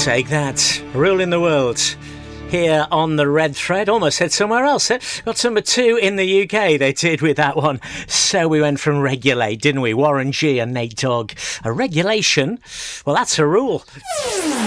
Take that, ruling the world. Here on the Red Thread, almost said somewhere else. Got number 2 in the UK, they did with that one. So we went from Regulate, didn't we? Warren G and Nate Dogg. A regulation? Well, that's a rule.